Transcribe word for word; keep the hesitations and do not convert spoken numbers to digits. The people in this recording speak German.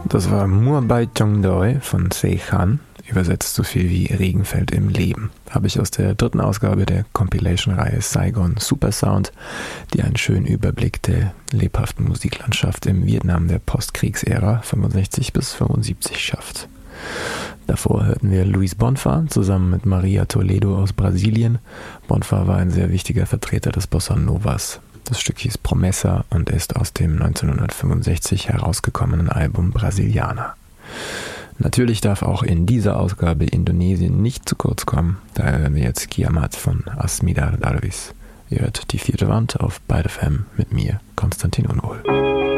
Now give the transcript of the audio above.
Das war Murbay Chongdoi von Sei Khan, übersetzt so viel wie Regenfeld im Leben. Habe ich aus der dritten Ausgabe der Compilation-Reihe Saigon Super Sound, die einen schönen Überblick der lebhaften Musiklandschaft im Vietnam der Postkriegsära fünfundsechzig bis fünfundsiebzig schafft. Davor hörten wir Luis Bonfa zusammen mit Maria Toledo aus Brasilien. Bonfa war ein sehr wichtiger Vertreter des Bossa Novas. Das Stück hieß Promessa und ist aus dem neunzehnhundertfünfundsechzig herausgekommenen Album Brasiliana. Natürlich darf auch in dieser Ausgabe Indonesien nicht zu kurz kommen. Daher hören wir jetzt Kiamat von Asmita Darwis. Ihr hört die vierte Wand auf Byte F M mit mir, Konstantin Unruh.